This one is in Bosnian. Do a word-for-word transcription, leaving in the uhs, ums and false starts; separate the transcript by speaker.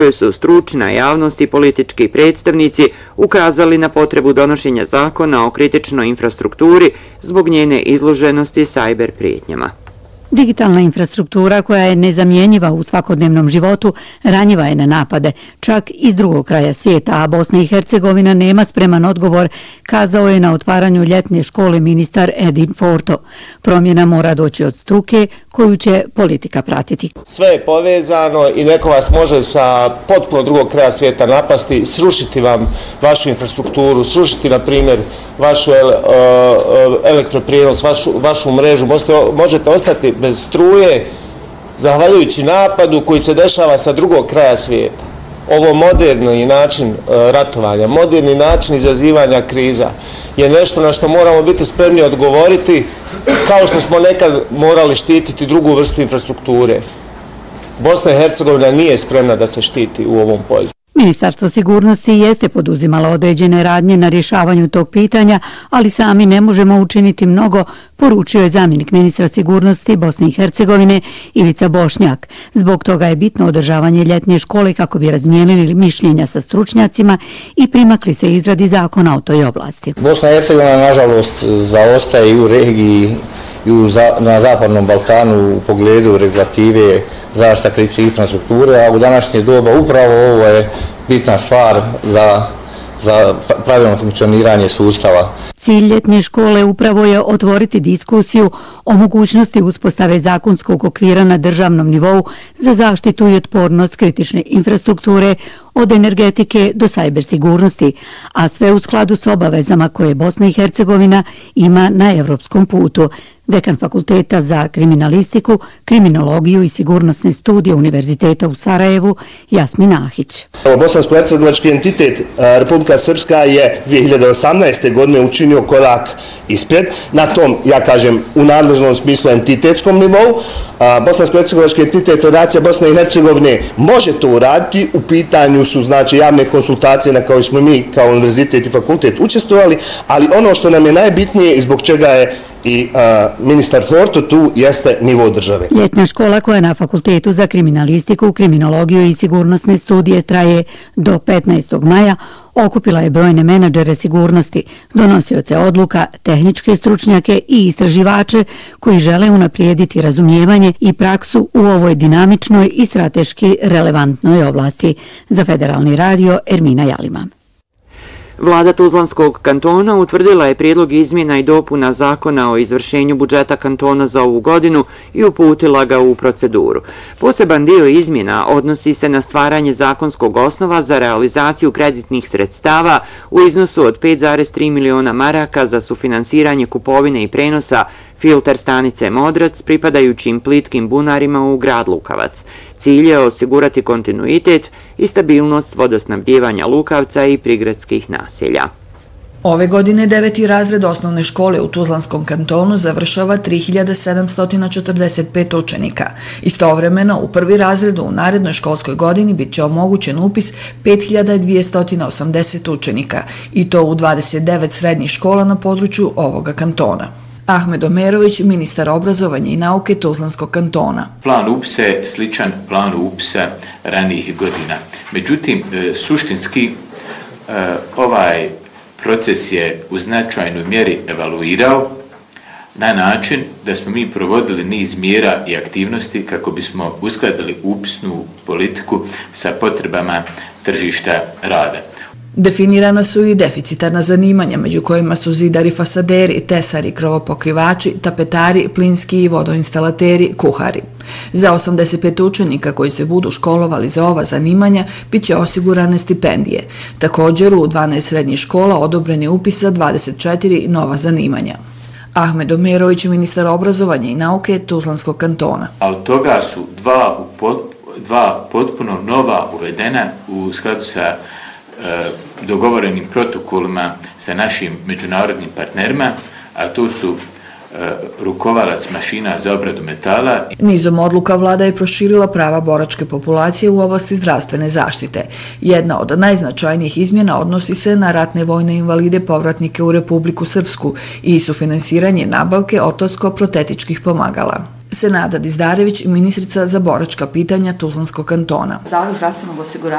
Speaker 1: koje su stručna javnost i politički predstavnici ukazali na potrebu donošenja zakona o kritičnoj infrastrukturi zbog njene izloženosti sajber prijetnjama.
Speaker 2: Digitalna infrastruktura koja je nezamjenjiva u svakodnevnom životu ranjiva je na napade, čak iz drugog kraja svijeta, a Bosna i Hercegovina nema spreman odgovor, kazao je na otvaranju ljetne škole ministar Edin Forto. Promjena mora doći od struke koju će politika pratiti.
Speaker 3: Sve je povezano i neko vas može sa potpuno drugog kraja svijeta napasti, srušiti vam vašu infrastrukturu, srušiti na primjer vašu elektroprijenos, vašu, vašu mrežu, možete, možete ostati bez struje zahvaljujući napadu koji se dešava sa drugog kraja svijeta. Ovo moderni način ratovanja, moderni način izazivanja kriza je nešto na što moramo biti spremni odgovoriti, kao što smo nekad morali štititi drugu vrstu infrastrukture. Bosna i Hercegovina nije spremna da se štiti u ovom polju.
Speaker 2: Ministarstvo sigurnosti jeste poduzimalo određene radnje na rješavanju tog pitanja, ali sami ne možemo učiniti mnogo, poručio je zamjenik ministra sigurnosti Bosne i Hercegovine Ivica Bošnjak. Zbog toga je bitno održavanje ljetne škole kako bi razmijenili mišljenja sa stručnjacima i primakli se izradi zakona o toj oblasti.
Speaker 4: Bosna i Hercegovina nažalost zaostaje i u regiji i u za, na Zapadnom Balkanu u pogledu regulative zaštita kritične infrastrukture, a u današnje doba upravo ovo je bitna stvar za, za pravilno funkcioniranje sustava.
Speaker 2: Cilj ljetne škole upravo je otvoriti diskusiju o mogućnosti uspostave zakonskog okvira na državnom nivou za zaštitu i otpornost kritične infrastrukture od energetike do sajber sigurnosti, a sve u skladu s obavezama koje Bosna i Hercegovina ima na evropskom putu. Dekan Fakulteta za kriminalistiku, kriminologiju i sigurnosne studije Univerziteta u Sarajevu, Jasmin Ahić.
Speaker 5: Bosansko-hercegovački entitet Republika Srpska je dvije hiljade osamnaeste. godine učinio korak ispred. Na tom, ja kažem, u nadležnom smislu entitetskom nivou. Bosansko-hercegovački entitet Federacija Bosne i Hercegovine može to uraditi. U pitanju su znači javne konsultacije na kojoj smo mi kao univerzitet i fakultet učestvovali, ali ono što nam je najbitnije i zbog čega je i a, ministar Forto tu jeste nivo države.
Speaker 2: Ljetna škola koja na Fakultetu za kriminalistiku, kriminologiju i sigurnosne studije traje do petnaestog maja okupila je brojne menadžere sigurnosti, donosioce odluka, tehničke stručnjake i istraživače koji žele unaprijediti razumijevanje i praksu u ovoj dinamičnoj i strateški relevantnoj oblasti. Za Federalni radio Ermina Jalima.
Speaker 1: Vlada Tuzlanskog kantona utvrdila je prijedlog izmjena i dopuna zakona o izvršenju budžeta kantona za ovu godinu i uputila ga u proceduru. Poseban dio izmjena odnosi se na stvaranje zakonskog osnova za realizaciju kreditnih sredstava u iznosu od pet zarez tri miliona maraka za sufinansiranje kupovine i prenosa filter stanice Modrac pripadajućim plitkim bunarima u grad Lukavac. Cilj je osigurati kontinuitet i stabilnost vodosnabdijevanja Lukavca i prigradskih naselja.
Speaker 6: Ove godine deveti razred osnovne škole u Tuzlanskom kantonu završava tri hiljade sedamsto četrdeset pet učenika. Istovremeno, u prvi razred u narednoj školskoj godini bit će omogućen upis pet hiljada dvjesto osamdeset učenika i to u dvadeset devet srednjih škola na području ovoga kantona. Ahmed Omerović, ministar obrazovanja i nauke Tuzlanskog kantona.
Speaker 7: Plan upisa je sličan planu upisa ranijih godina. Međutim, suštinski ovaj proces je u značajnoj mjeri evaluirao na način da smo mi provodili niz mjera i aktivnosti kako bismo uskladili upisnu politiku sa potrebama tržišta rada.
Speaker 6: Definirana su i deficitarna zanimanja, među kojima su zidari, fasaderi, tesari, krovopokrivači, tapetari, plinski i vodoinstalateri, kuhari. Za osamdeset pet učenika koji se budu školovali za ova zanimanja bit će osigurane stipendije. Također u dvanaest srednjih škola odobren je upis za dvadeset četiri nova zanimanja. Ahmed Omerović, ministar obrazovanja i nauke Tuzlanskog kantona.
Speaker 7: A od toga su dva, dva potpuno nova uvedena u skladu sa dogovorenim protokolima sa našim međunarodnim partnerima, a to su rukovalac mašina za obradu metala.
Speaker 6: Nizom odluka vlada je proširila prava boračke populacije u oblasti zdravstvene zaštite. Jedna od najznačajnijih izmjena odnosi se na ratne vojne invalide povratnike u Republiku Srpsku i sufinansiranje nabavke ortopsko-protetičkih pomagala. Senada Dizdarević, ministrica za boračka pitanja Tuzlanskog kantona.
Speaker 8: Zavod zdravstvenog osiguranja